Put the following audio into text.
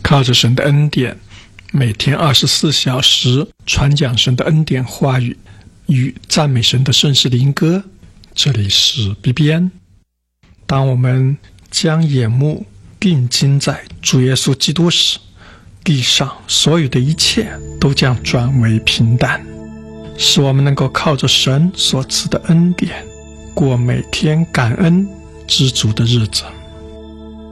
靠着神的恩典，每天24小时传讲神的恩典话语与赞美神的圣诗灵歌。这里是 BBN。 当我们将眼目定睛在主耶稣基督时，地上所有的一切都将转为平淡，使我们能够靠着神所赐的恩典，过每天感恩知足的日子。